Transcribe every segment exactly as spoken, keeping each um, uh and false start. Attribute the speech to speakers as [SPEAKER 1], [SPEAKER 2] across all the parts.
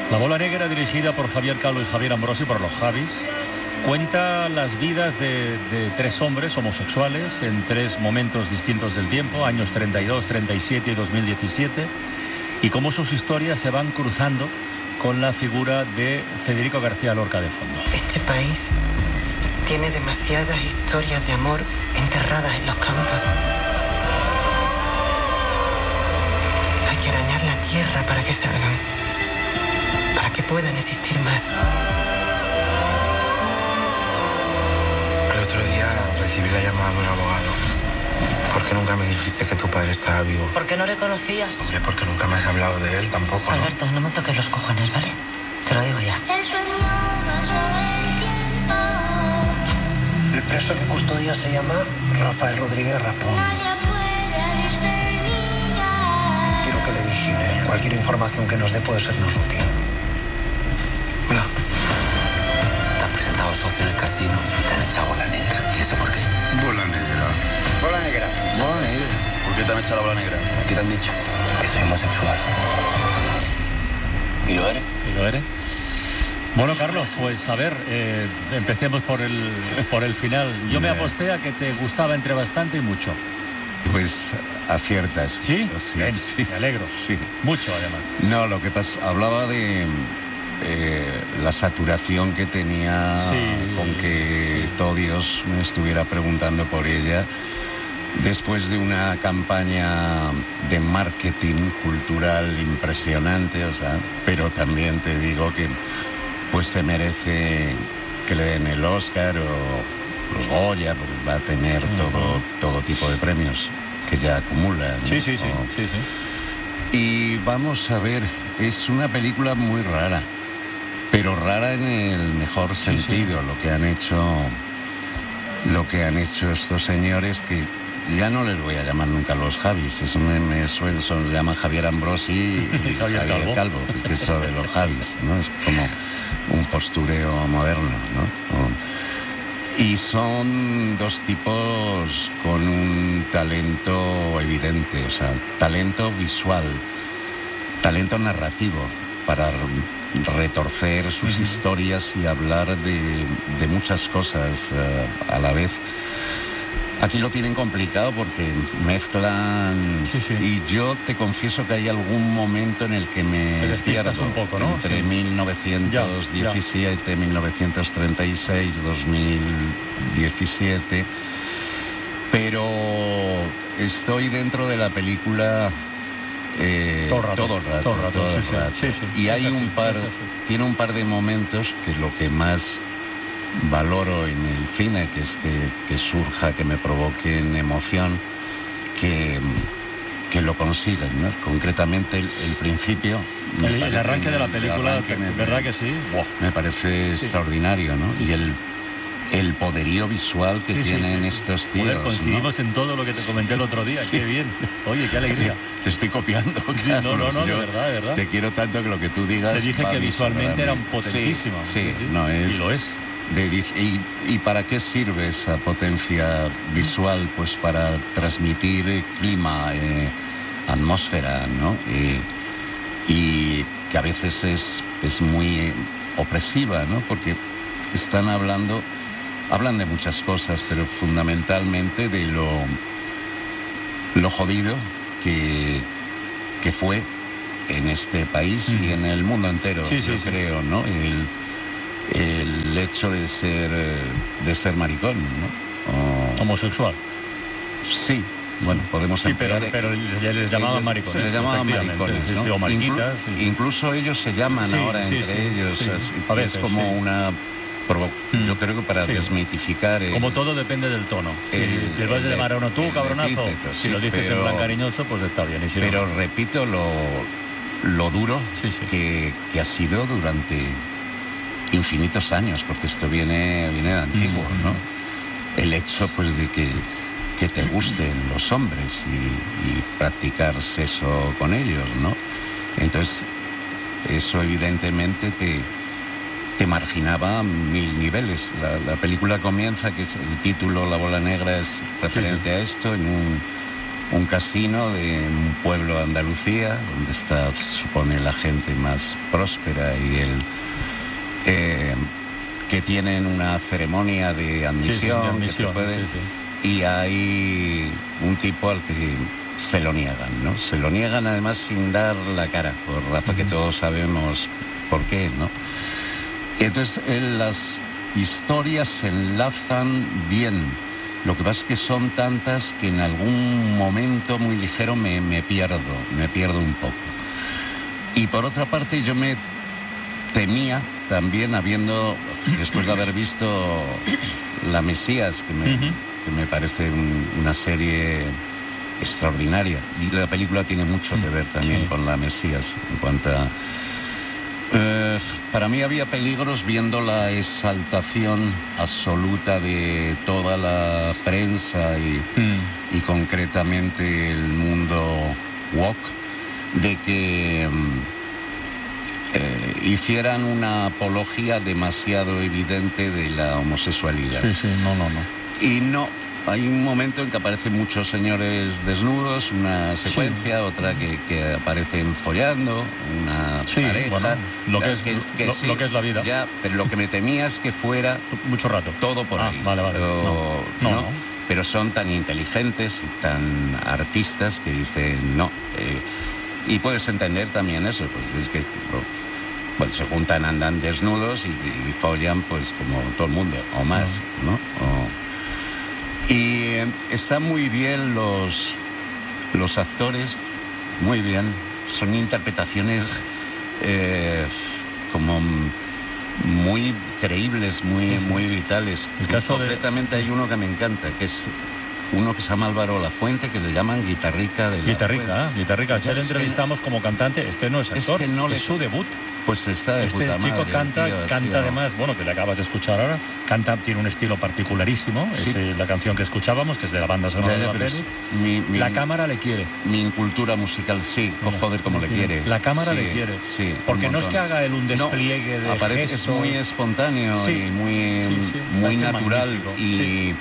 [SPEAKER 1] La Bola Negra, dirigida por Javier Calvo y Javier Ambrosi, por los Javis, cuenta las vidas de, de tres hombres homosexuales en tres momentos distintos del tiempo, años treinta y dos, treinta y siete y dos mil diecisiete, y cómo sus historias se van cruzando con la figura de Federico García Lorca de fondo.
[SPEAKER 2] Este país tiene demasiadas historias de amor enterradas en los campos. Hay que arañar la tierra para que salgan, para que puedan existir más.
[SPEAKER 3] El otro día recibí la llamada de un abogado. ¿Por qué nunca me dijiste que tu padre estaba vivo?
[SPEAKER 2] ¿Por qué no le conocías?
[SPEAKER 3] Hombre, porque nunca me has hablado de él tampoco, ¿no?
[SPEAKER 2] Alberto, no me toques los cojones, ¿vale? Te lo digo ya.
[SPEAKER 4] El sueño pasó el tiempo.
[SPEAKER 5] El preso que custodia se llama Rafael Rodríguez Rapón.
[SPEAKER 4] Nadie puede abrir semillas.
[SPEAKER 5] Quiero que le vigile. Cualquier información que nos dé puede sernos útil.
[SPEAKER 3] Hola. Te has presentado socio en el casino y te han echado bola negra. ¿Y eso por qué?
[SPEAKER 6] Bola negra.
[SPEAKER 3] Bola negra.
[SPEAKER 6] Bola negra. ¿Por qué te han echado la bola negra?
[SPEAKER 3] ¿Qué te han dicho? Que soy homosexual.
[SPEAKER 6] ¿Y lo eres?
[SPEAKER 1] ¿Y lo eres? Bueno, Carlos, pues a ver, eh, empecemos por el, por el final. Yo me aposté a que te gustaba entre bastante y mucho.
[SPEAKER 7] Pues aciertas.
[SPEAKER 1] ¿Sí?
[SPEAKER 7] Sí,
[SPEAKER 1] Bien,
[SPEAKER 7] sí.
[SPEAKER 1] me alegro.
[SPEAKER 7] Sí.
[SPEAKER 1] Mucho, además.
[SPEAKER 7] No, lo que pasa, hablaba de eh, la saturación que tenía
[SPEAKER 1] Sí,
[SPEAKER 7] con que
[SPEAKER 1] sí.
[SPEAKER 7] todo Dios me estuviera preguntando por ella. Después de una campaña de marketing cultural impresionante, o sea, pero también te digo que pues se merece que le den el Oscar o los Goya, porque va a tener uh-huh. todo, todo tipo de premios que ya acumula, ¿no?
[SPEAKER 1] Sí, sí, sí,
[SPEAKER 7] o...
[SPEAKER 1] sí, sí.
[SPEAKER 7] Y vamos a ver, es una película muy rara, pero rara en el mejor sentido, sí, sí. lo que han hecho, lo que han hecho estos señores que ya no les voy a llamar nunca los Javis, eso me, me suena, se llaman Javier Ambrosi y, y Javier, Javier Calvo, Calvo que eso de los Javis, ¿no? Es como un postureo moderno, ¿no? O, y son dos tipos con un talento evidente, o sea, talento visual, talento narrativo para retorcer sus uh-huh. historias y hablar de, de muchas cosas uh, a la vez. Aquí lo tienen complicado porque mezclan...
[SPEAKER 1] Sí, sí.
[SPEAKER 7] Y yo te confieso que hay algún momento en el que me pierdo
[SPEAKER 1] un poco, ¿no?
[SPEAKER 7] entre
[SPEAKER 1] sí.
[SPEAKER 7] mil novecientos diecisiete, ya, ya. mil novecientos treinta y seis, dos mil diecisiete. Pero estoy dentro de la película eh,
[SPEAKER 1] todo el rato.
[SPEAKER 7] Todo el rato,
[SPEAKER 1] todo el rato,
[SPEAKER 7] todo el
[SPEAKER 1] sí,
[SPEAKER 7] rato.
[SPEAKER 1] Sí, sí.
[SPEAKER 7] Y
[SPEAKER 1] es
[SPEAKER 7] hay
[SPEAKER 1] así,
[SPEAKER 7] un par... Tiene un par de momentos que lo que más... valoro en el cine, que es que, que surja, que me provoquen emoción, que, que lo consiguen, ¿no? Concretamente el, el principio...
[SPEAKER 1] El, el arranque de la película, me, ¿verdad que sí?
[SPEAKER 7] Me parece sí. extraordinario, ¿no?
[SPEAKER 1] Sí,
[SPEAKER 7] y
[SPEAKER 1] sí.
[SPEAKER 7] el, el poderío visual que
[SPEAKER 1] sí,
[SPEAKER 7] tienen
[SPEAKER 1] sí, sí,
[SPEAKER 7] estos
[SPEAKER 1] sí.
[SPEAKER 7] tíos,
[SPEAKER 1] Joder, coincidimos
[SPEAKER 7] ¿no?
[SPEAKER 1] en todo lo que te comenté el otro día, sí. Qué bien. Oye, qué alegría.
[SPEAKER 7] Te estoy copiando,
[SPEAKER 1] sí, no, no, no, de verdad, de verdad.
[SPEAKER 7] Te quiero tanto que lo que tú digas...
[SPEAKER 1] Te dije que visualmente eran potentísimas.
[SPEAKER 7] Sí, sí, sí, no es...
[SPEAKER 1] Y lo es.
[SPEAKER 7] De, y, ¿Y para qué sirve esa potencia visual? Pues para transmitir clima, eh, atmósfera, ¿no? Eh, y que a veces es, es muy opresiva, ¿no? Porque están hablando, hablan de muchas cosas, pero fundamentalmente de lo, lo jodido que, que fue en este país mm. y en el mundo entero,
[SPEAKER 1] sí, sí,
[SPEAKER 7] yo
[SPEAKER 1] sí.
[SPEAKER 7] creo, ¿no? El, el hecho de ser de ser maricón, ¿no?
[SPEAKER 1] O... homosexual.
[SPEAKER 7] Sí, bueno, podemos
[SPEAKER 1] sí,
[SPEAKER 7] emplear...
[SPEAKER 1] pero, pero ya les llamaban maricones.
[SPEAKER 7] Se les llamaban maricones,
[SPEAKER 1] sí,
[SPEAKER 7] ¿no?
[SPEAKER 1] sí, o mariquitas.
[SPEAKER 7] Inclu-
[SPEAKER 1] sí, sí.
[SPEAKER 7] Incluso ellos se llaman
[SPEAKER 1] sí,
[SPEAKER 7] ahora
[SPEAKER 1] sí,
[SPEAKER 7] entre
[SPEAKER 1] sí,
[SPEAKER 7] ellos.
[SPEAKER 1] Sí.
[SPEAKER 7] Así,
[SPEAKER 1] A veces,
[SPEAKER 7] es como
[SPEAKER 1] sí.
[SPEAKER 7] una... Provo-
[SPEAKER 1] mm.
[SPEAKER 7] Yo creo que para
[SPEAKER 1] sí.
[SPEAKER 7] desmitificar... El,
[SPEAKER 1] como todo depende del tono. Si
[SPEAKER 7] el,
[SPEAKER 1] le vas a llamar a uno tú, cabronazo,
[SPEAKER 7] epíteto,
[SPEAKER 1] si
[SPEAKER 7] sí,
[SPEAKER 1] lo dices
[SPEAKER 7] pero,
[SPEAKER 1] en plan cariñoso, pues está bien. Y si
[SPEAKER 7] pero
[SPEAKER 1] no...
[SPEAKER 7] repito lo, lo duro
[SPEAKER 1] sí, sí.
[SPEAKER 7] Que, que ha sido durante... infinitos años, porque esto viene, viene de antiguo, mm-hmm. ¿no? El hecho, pues, de que, que te gusten los hombres y, y practicar sexo con ellos, ¿no? Entonces, eso evidentemente te, te marginaba a mil niveles. La, la película comienza, que es el título, La bola negra, es referente sí, sí. a esto, en un, un casino de un pueblo de Andalucía, donde está, se supone, la gente más próspera y el eh, que tienen una ceremonia de admisión,
[SPEAKER 1] Sí, sí, de admisión,
[SPEAKER 7] que te pueden-
[SPEAKER 1] sí, sí.
[SPEAKER 7] y hay un tipo al que se lo niegan, ¿no? Se lo niegan además sin dar la cara, por Rafa, que todos sabemos por qué, ¿no? Y entonces eh, las historias se enlazan bien. Lo que pasa es que son tantas que en algún momento muy ligero me, me pierdo, me pierdo un poco. Y por otra parte yo me temía también, habiendo, después de haber visto La Mesías, que me,
[SPEAKER 1] Ujú.
[SPEAKER 7] que me parece un- una serie extraordinaria, y la película tiene mucho que ver también
[SPEAKER 1] Sí.
[SPEAKER 7] con La Mesías en cuanto a... Eh, para mí había peligros viendo la exaltación absoluta de toda la prensa y,
[SPEAKER 1] Mm.
[SPEAKER 7] y concretamente el mundo woke, de que mm, eh, hicieran una apología demasiado evidente de la homosexualidad.
[SPEAKER 1] Sí, sí, no, no, no.
[SPEAKER 7] Y no, hay un momento en que aparecen muchos señores desnudos, una secuencia, otra que, que aparecen follando, una
[SPEAKER 1] Sí,
[SPEAKER 7] pareja.
[SPEAKER 1] bueno, lo que
[SPEAKER 7] la-
[SPEAKER 1] es- lo- lo que es la vida.
[SPEAKER 7] Ya, pero lo que me temía es que fuera
[SPEAKER 1] Mucho rato.
[SPEAKER 7] todo por
[SPEAKER 1] Ah,
[SPEAKER 7] ahí.
[SPEAKER 1] vale, vale.
[SPEAKER 7] O-
[SPEAKER 1] No, no, no.
[SPEAKER 7] Pero son tan inteligentes y tan artistas que dicen no. eh, y puedes entender también eso, pues es que bueno, se juntan, andan desnudos y, y follan pues como todo el mundo, o más, ¿no? O- y eh, están muy bien los, los actores, muy bien. Son interpretaciones eh, como muy creíbles, muy,
[SPEAKER 1] Sí, sí.
[SPEAKER 7] muy vitales.
[SPEAKER 1] El caso de-
[SPEAKER 7] Concretamente hay uno que me encanta, que es uno que se llama Álvaro Lafuente, que le llaman Guitarrica de la
[SPEAKER 1] Guitarrica,
[SPEAKER 7] Fuente.
[SPEAKER 1] ¿eh? Guitarrica.
[SPEAKER 7] Ya,
[SPEAKER 1] Ya le
[SPEAKER 7] es que-
[SPEAKER 1] entrevistamos como cantante. Este no es
[SPEAKER 7] Es
[SPEAKER 1] actor,
[SPEAKER 7] que no le-
[SPEAKER 1] es su debut.
[SPEAKER 7] Pues está de
[SPEAKER 1] Este
[SPEAKER 7] puta
[SPEAKER 1] chico
[SPEAKER 7] madre,
[SPEAKER 1] canta,
[SPEAKER 7] tío, ha
[SPEAKER 1] canta
[SPEAKER 7] sido-
[SPEAKER 1] además, bueno, que le acabas de escuchar ahora, canta, tiene un estilo particularísimo,
[SPEAKER 7] Sí.
[SPEAKER 1] es eh, la canción que escuchábamos, que es de la banda sonora
[SPEAKER 7] Ya, ya,
[SPEAKER 1] de la
[SPEAKER 7] pero
[SPEAKER 1] peli.
[SPEAKER 7] es mi, mi-
[SPEAKER 1] La cámara le quiere.
[SPEAKER 7] mi incultura musical, sí, oh, joder, como le quiere.
[SPEAKER 1] La cámara
[SPEAKER 7] Sí,
[SPEAKER 1] le quiere.
[SPEAKER 7] Sí,
[SPEAKER 1] Porque
[SPEAKER 7] un
[SPEAKER 1] no es que
[SPEAKER 7] montón.
[SPEAKER 1] haga él un
[SPEAKER 7] No,
[SPEAKER 1] despliegue de
[SPEAKER 7] aparece-
[SPEAKER 1] gestos.
[SPEAKER 7] Es muy espontáneo
[SPEAKER 1] Sí,
[SPEAKER 7] y muy,
[SPEAKER 1] sí, sí, me
[SPEAKER 7] muy
[SPEAKER 1] parece
[SPEAKER 7] natural
[SPEAKER 1] magnífico,
[SPEAKER 7] y
[SPEAKER 1] sí.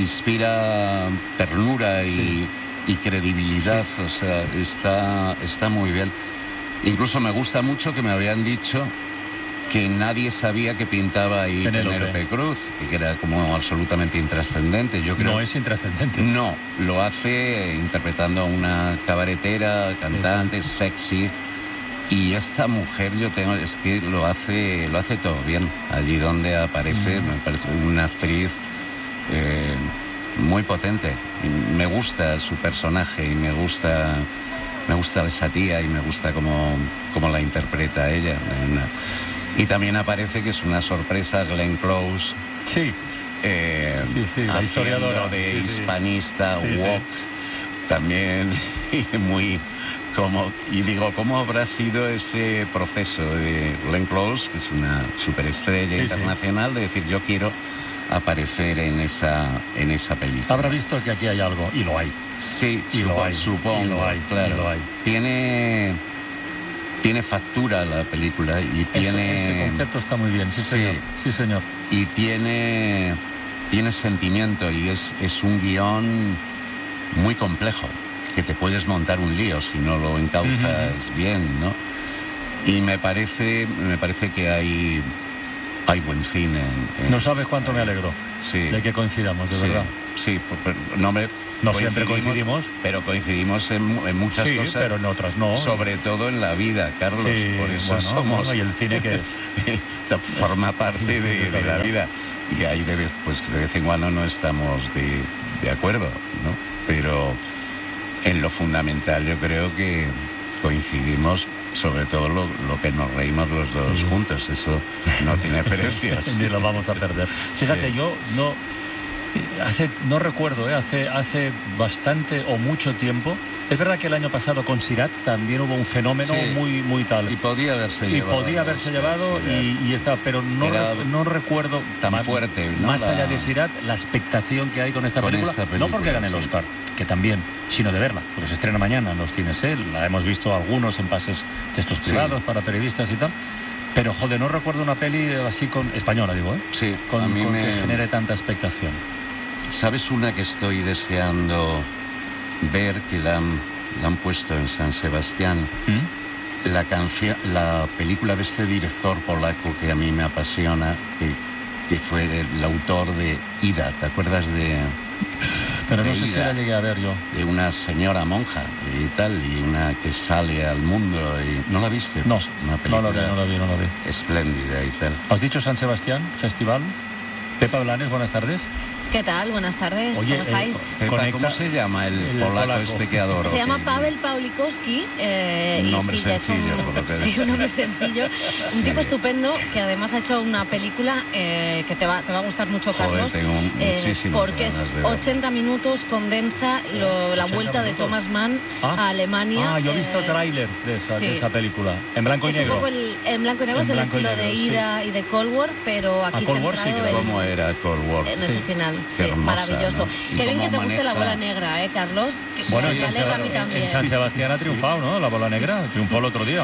[SPEAKER 7] inspira ternura y,
[SPEAKER 1] Sí.
[SPEAKER 7] y credibilidad, o sea, está, está muy bien. Incluso me gusta mucho que me habían dicho que nadie sabía que pintaba ahí
[SPEAKER 1] Penélope.
[SPEAKER 7] Penélope Cruz, y que era como absolutamente intrascendente. Yo creo
[SPEAKER 1] No es intrascendente.
[SPEAKER 7] no, lo hace interpretando a una cabaretera, cantante, sexy. Y esta mujer, yo tengo, es que lo hace, lo hace todo bien. Allí donde aparece, me parece una actriz eh, muy potente. Y me gusta su personaje y me gusta, me gusta esa tía y me gusta cómo, cómo la interpreta ella. Una- y también aparece que es una sorpresa Glenn Close.
[SPEAKER 1] Sí,
[SPEAKER 7] Eh,
[SPEAKER 1] Sí, sí, la
[SPEAKER 7] haciendo
[SPEAKER 1] historiadora.
[SPEAKER 7] de
[SPEAKER 1] Sí, sí.
[SPEAKER 7] hispanista,
[SPEAKER 1] Sí, sí.
[SPEAKER 7] woke, también y muy como y digo cómo habrá sido ese proceso de Glenn Close, que es una superestrella
[SPEAKER 1] Sí, sí.
[SPEAKER 7] internacional, de decir yo quiero aparecer en esa en esa película.
[SPEAKER 1] habrá visto que aquí hay algo, y lo hay.
[SPEAKER 7] Sí,
[SPEAKER 1] Y lo
[SPEAKER 7] supo-
[SPEAKER 1] hay,
[SPEAKER 7] supongo,
[SPEAKER 1] y lo hay,
[SPEAKER 7] claro.
[SPEAKER 1] y lo hay.
[SPEAKER 7] Tiene tiene factura la película y
[SPEAKER 1] Eso-
[SPEAKER 7] tiene
[SPEAKER 1] ese concepto está muy bien, sí,
[SPEAKER 7] Sí.
[SPEAKER 1] señor. Sí, señor.
[SPEAKER 7] y tiene, tiene sentimiento y es, es un guión muy complejo, que te puedes montar un lío si no lo encauzas bien, ¿no? Y me parece, me parece que hay, hay buen cine. en- en-
[SPEAKER 1] No sabes cuánto me alegro
[SPEAKER 7] Sí.
[SPEAKER 1] de que coincidamos, de
[SPEAKER 7] Sí,
[SPEAKER 1] verdad.
[SPEAKER 7] sí, por- por- no, hombre,
[SPEAKER 1] No siempre coincidimos.
[SPEAKER 7] pero coincidimos en, mu- en muchas
[SPEAKER 1] Sí,
[SPEAKER 7] cosas,
[SPEAKER 1] pero en otras no.
[SPEAKER 7] sobre todo en la vida, Carlos,
[SPEAKER 1] Sí,
[SPEAKER 7] por eso
[SPEAKER 1] bueno,
[SPEAKER 7] somos...
[SPEAKER 1] bueno, ¿y el cine qué es?
[SPEAKER 7] Forma parte de, de la vida, y ahí de vez, pues, de vez en cuando no estamos de, de acuerdo, ¿no? Pero en lo fundamental yo creo que coincidimos, sobre todo lo, lo que nos reímos los dos juntos, eso no tiene precios.
[SPEAKER 1] Ni lo vamos a perder. Fíjate,
[SPEAKER 7] Sí.
[SPEAKER 1] yo no hace no recuerdo, ¿eh? hace hace bastante o mucho tiempo. Es verdad que el año pasado con Sirat también hubo un fenómeno
[SPEAKER 7] Sí.
[SPEAKER 1] muy muy tal.
[SPEAKER 7] Y podía haberse
[SPEAKER 1] Y
[SPEAKER 7] llevado.
[SPEAKER 1] podía haberse llevado y, y está, pero no,
[SPEAKER 7] Era
[SPEAKER 1] rec- no recuerdo
[SPEAKER 7] tan
[SPEAKER 1] más,
[SPEAKER 7] fuerte, ¿no?
[SPEAKER 1] más
[SPEAKER 7] La-
[SPEAKER 1] allá de Sirat, la expectación que hay con esta,
[SPEAKER 7] Con
[SPEAKER 1] película,
[SPEAKER 7] esta
[SPEAKER 1] no
[SPEAKER 7] película,
[SPEAKER 1] porque gane el
[SPEAKER 7] sí.
[SPEAKER 1] Oscar, que también, sino de verla, porque se estrena mañana en los cines, ¿eh? La hemos visto algunos en pases de estos
[SPEAKER 7] Sí.
[SPEAKER 1] privados para periodistas y tal. Pero joder, no recuerdo una peli así con española, digo, ¿eh?
[SPEAKER 7] Sí,
[SPEAKER 1] Con,
[SPEAKER 7] a mí
[SPEAKER 1] con
[SPEAKER 7] me...
[SPEAKER 1] que genere tanta expectación.
[SPEAKER 7] ¿Sabes una que estoy deseando ver que la han, la han puesto en San Sebastián. ¿Mm? La canción, la película de este director polaco que a mí me apasiona, que, que fue el autor de Ida, ¿te acuerdas de...?
[SPEAKER 1] Pero no
[SPEAKER 7] de
[SPEAKER 1] sé
[SPEAKER 7] Ida,
[SPEAKER 1] si la llegué a ver yo.
[SPEAKER 7] De una señora monja y tal, y una que sale al mundo y... ¿No la viste?
[SPEAKER 1] No,
[SPEAKER 7] una película
[SPEAKER 1] no la vi, no la vi, no la vi.
[SPEAKER 7] Espléndida y tal.
[SPEAKER 1] ¿Has dicho San Sebastián, festival? Pepa Blanes, buenas tardes.
[SPEAKER 8] ¿Qué tal? Buenas tardes.
[SPEAKER 1] Oye,
[SPEAKER 8] ¿Cómo estáis?
[SPEAKER 7] Eh, Pepa,
[SPEAKER 1] Conecta-
[SPEAKER 7] ¿cómo se llama el,
[SPEAKER 1] el
[SPEAKER 7] polaco,
[SPEAKER 1] polaco.
[SPEAKER 7] este que adoro?
[SPEAKER 8] Se llama
[SPEAKER 7] Que-
[SPEAKER 8] Pavel Pawlikowski. Eh,
[SPEAKER 7] Un
[SPEAKER 8] y
[SPEAKER 7] nombre
[SPEAKER 8] sí, ya ha hecho
[SPEAKER 7] sencillo,
[SPEAKER 8] un-
[SPEAKER 7] por lo que
[SPEAKER 8] sí,
[SPEAKER 7] decía.
[SPEAKER 8] un nombre sencillo.
[SPEAKER 7] Sí.
[SPEAKER 8] Un tipo estupendo que además ha hecho una película eh, que te va, te va a gustar mucho,
[SPEAKER 7] Joder,
[SPEAKER 8] Carlos.
[SPEAKER 7] tengo
[SPEAKER 8] eh,
[SPEAKER 7] muchísimas
[SPEAKER 8] porque es
[SPEAKER 7] ganas de verla.
[SPEAKER 8] ochenta minutos, condensa lo- la
[SPEAKER 1] ochenta
[SPEAKER 8] vuelta de
[SPEAKER 1] minutos.
[SPEAKER 8] Thomas Mann
[SPEAKER 1] Ah.
[SPEAKER 8] a Alemania.
[SPEAKER 1] Ah, yo he visto
[SPEAKER 8] eh,
[SPEAKER 1] trailers de esa,
[SPEAKER 8] sí.
[SPEAKER 1] de esa película. En blanco y
[SPEAKER 8] Es
[SPEAKER 1] negro.
[SPEAKER 8] un poco el, en blanco y negro,
[SPEAKER 1] En
[SPEAKER 8] es el
[SPEAKER 1] blanco y
[SPEAKER 8] estilo de
[SPEAKER 1] negro, sí.
[SPEAKER 8] Ida y de Cold War, pero aquí
[SPEAKER 1] Cold War sí
[SPEAKER 8] centrado
[SPEAKER 1] que
[SPEAKER 8] en,
[SPEAKER 7] ¿Cómo era Cold War?
[SPEAKER 8] en
[SPEAKER 1] Sí.
[SPEAKER 8] ese final.
[SPEAKER 7] Qué
[SPEAKER 8] Sí,
[SPEAKER 7] hermosa,
[SPEAKER 8] maravilloso.
[SPEAKER 7] ¿no? Y
[SPEAKER 8] Qué bien que
[SPEAKER 7] cómo
[SPEAKER 8] te guste la
[SPEAKER 7] maneja-
[SPEAKER 8] bola negra, ¿eh, Carlos? Que
[SPEAKER 1] Bueno,
[SPEAKER 8] me
[SPEAKER 1] y en
[SPEAKER 8] alegra a
[SPEAKER 1] San-
[SPEAKER 8] mí
[SPEAKER 1] en-
[SPEAKER 8] también.
[SPEAKER 1] en San Sebastián ha triunfado, ¿no? La bola negra triunfó el otro día.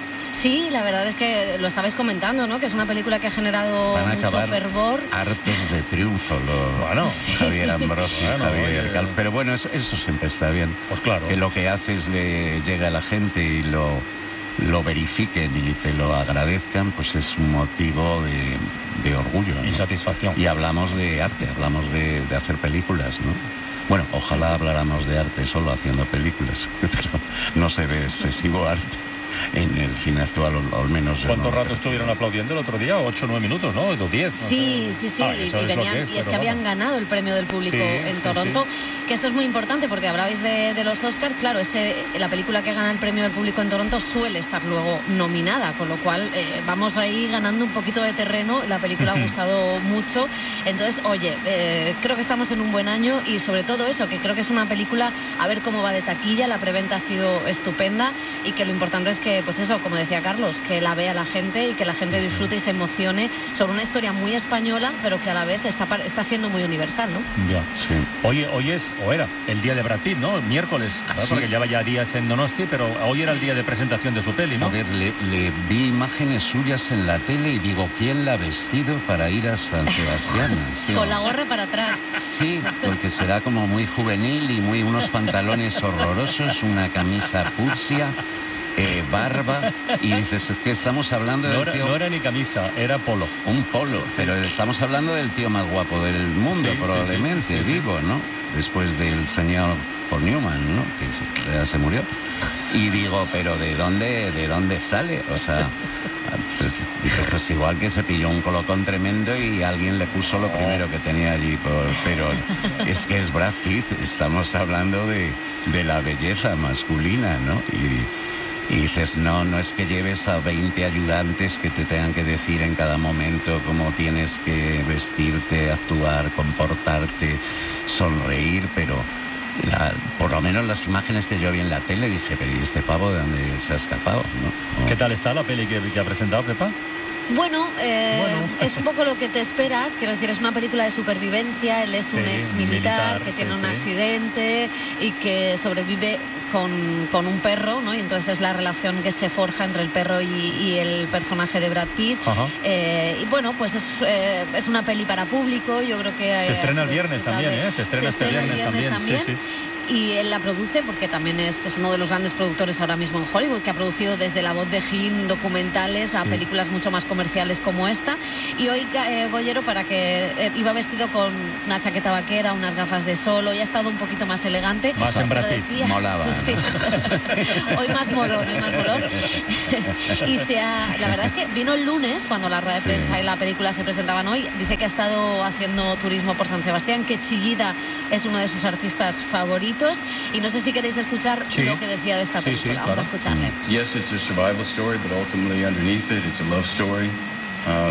[SPEAKER 8] Sí, la verdad es que lo estabais comentando, ¿no? Que es una película que ha generado
[SPEAKER 7] Van a
[SPEAKER 8] mucho
[SPEAKER 7] acabar
[SPEAKER 8] fervor.
[SPEAKER 7] hartos de triunfo los
[SPEAKER 1] Bueno,
[SPEAKER 8] Sí.
[SPEAKER 7] Javier Ambrosi y
[SPEAKER 1] Bueno,
[SPEAKER 7] Javier
[SPEAKER 1] oye.
[SPEAKER 7] Cal. Pero bueno, eso, eso siempre está bien.
[SPEAKER 1] Pues claro.
[SPEAKER 7] Que lo que haces le llega a la gente y lo, lo verifiquen y te lo agradezcan, pues es un motivo de, de orgullo, ¿no?
[SPEAKER 1] Y satisfacción.
[SPEAKER 7] Y hablamos de arte, hablamos de, de hacer películas, ¿no? Bueno, ojalá habláramos de arte solo haciendo películas, pero no se ve excesivo arte en el cine actual, o al menos yo
[SPEAKER 1] ¿Cuánto
[SPEAKER 7] no lo
[SPEAKER 1] rato
[SPEAKER 7] creo.
[SPEAKER 1] estuvieron aplaudiendo el otro día? ¿Ocho o nueve minutos, no? ¿O diez? no
[SPEAKER 8] Sí,
[SPEAKER 1] sé.
[SPEAKER 8] sí, sí,
[SPEAKER 1] Ah,
[SPEAKER 8] y,
[SPEAKER 1] eso
[SPEAKER 8] y
[SPEAKER 1] es lo
[SPEAKER 8] venían,
[SPEAKER 1] que es,
[SPEAKER 8] y es que
[SPEAKER 1] pero
[SPEAKER 8] habían
[SPEAKER 1] vamos.
[SPEAKER 8] ganado el premio del público
[SPEAKER 1] Sí,
[SPEAKER 8] en
[SPEAKER 1] sí,
[SPEAKER 8] Toronto,
[SPEAKER 1] sí.
[SPEAKER 8] que esto es muy importante porque hablabais de, de los Oscars, claro, ese, la película que gana el premio del público en Toronto suele estar luego nominada, con lo cual eh, vamos ahí ganando un poquito de terreno, la película ha gustado mucho, entonces, oye, eh, creo que estamos en un buen año y sobre todo eso, que creo que es una película, a ver cómo va de taquilla, la preventa ha sido estupenda y que lo importante es que, pues eso, como decía Carlos, que la vea la gente y que la gente disfrute y se emocione sobre una historia muy española, pero que a la vez está, par- está siendo muy universal, ¿no?
[SPEAKER 1] Ya.
[SPEAKER 7] Sí.
[SPEAKER 1] Oye, hoy es, o era, el día de Brad Pitt, ¿no? Miércoles, ¿verdad?
[SPEAKER 7] sí.
[SPEAKER 1] Porque lleva ya días en Donosti, pero hoy era el día de presentación de su peli, ¿no?
[SPEAKER 7] Joder, le, le vi imágenes suyas en la tele y digo, ¿quién la ha vestido para ir a San Sebastián? Sí,
[SPEAKER 8] Con la gorra para atrás.
[SPEAKER 7] sí, porque será como muy juvenil y muy unos pantalones horrorosos, una camisa fucsia, eh, barba, y dices, es que estamos hablando del
[SPEAKER 1] No era,
[SPEAKER 7] tío...
[SPEAKER 1] no era ni camisa, era polo.
[SPEAKER 7] Un polo, pero estamos hablando del tío más guapo del mundo,
[SPEAKER 1] Sí, sí,
[SPEAKER 7] probablemente,
[SPEAKER 1] sí, sí, sí.
[SPEAKER 7] vivo, ¿no? Después del señor Paul Newman, ¿no? Que se- ya se murió. Y digo, ¿pero de dónde, de dónde sale? O sea, pues, digo, pues igual que se pilló un colocón tremendo y alguien le puso lo primero que tenía allí. Por, pero es que es Brad Pitt, estamos hablando de, de la belleza masculina, ¿no? Y, y dices, no, no es que lleves a veinte ayudantes que te tengan que decir en cada momento cómo tienes que vestirte, actuar, comportarte, sonreír, pero la- por lo menos las imágenes que yo vi en la tele dije, pero ¿y este pavo de dónde se ha escapado? ¿no?
[SPEAKER 1] ¿Qué tal está la peli que, que ha presentado, Pepa?
[SPEAKER 8] Bueno, eh,
[SPEAKER 1] Bueno.
[SPEAKER 8] es un poco lo que te esperas, quiero decir, es una película de supervivencia, él es un
[SPEAKER 1] Sí,
[SPEAKER 8] ex
[SPEAKER 1] militar,
[SPEAKER 8] militar que
[SPEAKER 1] sí,
[SPEAKER 8] tiene un
[SPEAKER 1] sí.
[SPEAKER 8] accidente y que sobrevive con, con un perro, ¿no? Y entonces es la relación que se forja entre el perro y, y el personaje de Brad Pitt.
[SPEAKER 1] Ajá.
[SPEAKER 8] Eh, y bueno, pues es, eh, es una peli para público, yo creo que...
[SPEAKER 1] Se
[SPEAKER 8] ha
[SPEAKER 1] estrena el
[SPEAKER 8] sido
[SPEAKER 1] viernes
[SPEAKER 8] disfrutable.
[SPEAKER 1] también, ¿eh? Se estrena este
[SPEAKER 8] el
[SPEAKER 1] viernes también, sí, sí.
[SPEAKER 8] Y él la produce porque también es, es uno de los grandes productores ahora mismo en Hollywood, que ha producido desde La voz de Jim documentales a
[SPEAKER 1] Sí.
[SPEAKER 8] películas mucho más comerciales como esta. Y hoy eh, Bollero, para que eh, iba vestido con una chaqueta vaquera, unas gafas de sol, hoy ha estado un poquito más elegante.
[SPEAKER 1] Más en
[SPEAKER 8] pero
[SPEAKER 1] Brad Pitt.
[SPEAKER 8] decía-
[SPEAKER 7] Molaba, ¿no?
[SPEAKER 8] Sí, hoy más molón, hoy más molón. Y se ha, la verdad es que vino el lunes, cuando la rueda de
[SPEAKER 7] Sí.
[SPEAKER 8] prensa y la película se presentaban hoy, dice que ha estado haciendo turismo por San Sebastián, que Chillida es uno de sus artistas favoritos. Y no sé si queréis escuchar
[SPEAKER 1] Sí.
[SPEAKER 8] lo que decía de esta
[SPEAKER 1] Sí,
[SPEAKER 8] película.
[SPEAKER 1] sí,
[SPEAKER 8] Vamos a
[SPEAKER 1] claro.
[SPEAKER 8] escucharle.
[SPEAKER 6] Yes, it's a survival story, but ultimately underneath it, it's a love story. Uh,